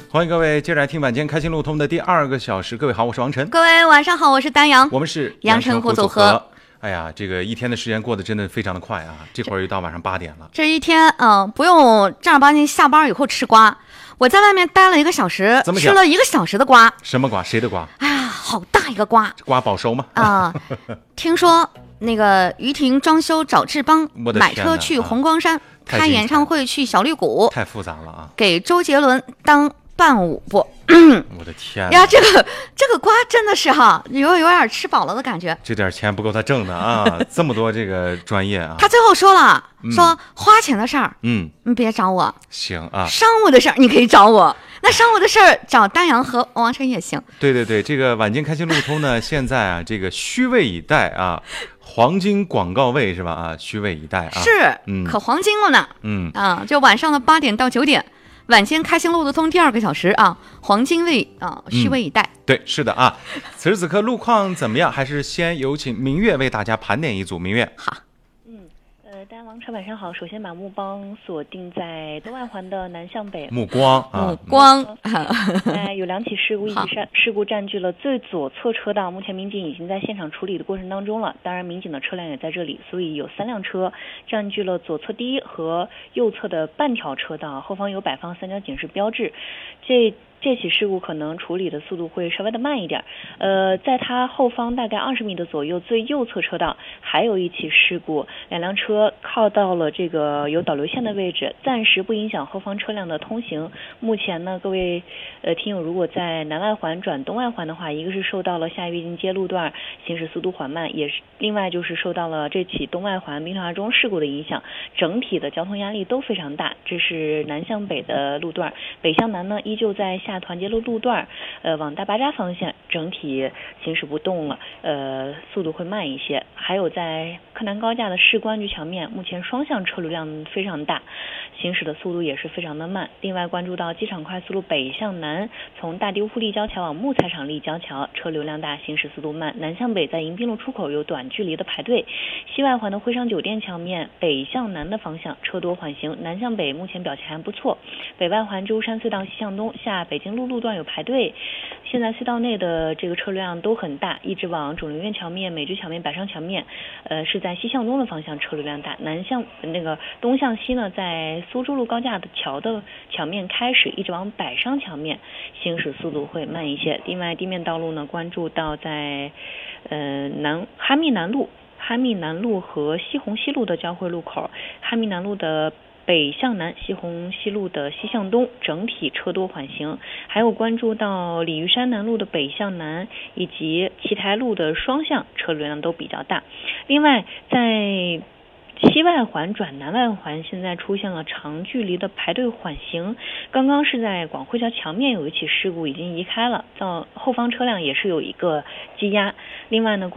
欢迎各位接着来听晚间开心路通的第2个小时。各位好，我是王晨。 各位晚上好，我是丹阳。 我们是阳澄湖组合。 哎呀，这个一天的时间过得真的非常的快啊！这会儿又到晚上8点了。 这一天，不用正儿八经下班以后吃瓜。我在外面待了1个小时，吃了1个小时的瓜。 什么瓜？谁的瓜？ 哎呀，好大一个瓜！ 瓜保收吗？ 听说那个于婷装修找志邦，买车去红光山，开演唱会去小绿谷， 太复杂了啊！ 给周杰伦当伴舞不？ 我的天呀，这个瓜真的是有点吃饱了的感觉。 这点钱不够他挣的啊！这么多这个专业啊！ 他最后说了，说花钱的事儿，你别找我。 行啊， 商务的事儿你可以找我。那商务的事儿找丹阳和王晨也行。 对对对，这个晚间开心路通呢，现在啊，这个虚位以待啊，黄金广告位是吧？啊，虚位以待啊， 是，可黄金了呢。就晚上的8点到9点。晚间开心路的通第2个小时啊，黄金位啊，虚位以待。 对，是的啊。此时此刻路况怎么样？还是先有请明月为大家盘点一组。明月， 好。 大家王晨晚上好。首先把目光锁定在东外环的南向北。 目光。 有2起事故，一起事故占据了最左侧车道，目前民警已经在现场处理的过程当中了。当然，民警的车辆也在这里，所以有3辆车占据了左侧第一和右侧的半条车道，后方有摆放3角警示标志。这起事故可能处理的速度会稍微的慢一点。在它后方大概20米的左右，最右侧车道还有一起事故，2辆车靠到了这个有导流线的位置，暂时不影响后方车辆的通行。目前呢，各位听友如果在南外环转东外环的话，一个是受到了下跃进街路段行驶速度缓慢，也是另外就是受到了这起东外环民团中事故的影响，整体的交通压力都非常大。这是南向北的路段，北向南呢依旧在下团结路段往大巴扎方向整体行驶不动了，速度会慢一些。还有在柯南高架的市公安局桥面，目前双向车流量非常大，行驶的速度也是非常的慢。另外关注到机场快速路北向南，从大地乌立交桥往木材厂立交桥，车流量大，行驶速度慢。南向北在迎宾路出口有短距离的排队。西外环的徽商酒店桥面北向南的方向车多缓行，南向北目前表现还不错。北外环舟山隧道西向东下北京路段有排队，现在隧道内的这个车流量都很大，一直往肿瘤院桥面、美居桥面、百商桥面，是在西向东的方向车流量大。东向西呢，在苏州路高架的桥面开始，一直往百商桥面行驶速度会慢一些。另外地面道路呢，关注到在哈密南路和西红西路的交汇路口，哈密南路的北向南，西红西路的西向东，整体车多缓行。还有关注到鲤鱼山南路的北向南以及奇台路的双向车流量都比较大。另外在西外环转南外环现在出现了长距离的排队缓行，刚刚是在广汇桥桥面有一起事故已经移开了，到后方车辆也是有一个积压。另外呢